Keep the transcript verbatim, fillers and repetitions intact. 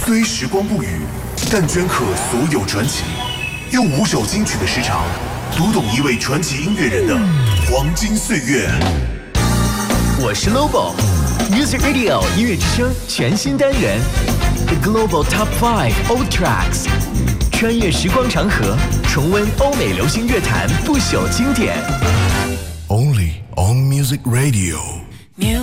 虽时光不语，但镌刻所有传奇。用五首金曲的时长，读懂一位传奇音乐人的黄金岁月。 我是 Lobo。Music Radio 音乐之声全新单元 The Global Top Five Old Tracks， 穿越时光长河，重温欧美流行乐坛不朽经典。 Only on Music Radio。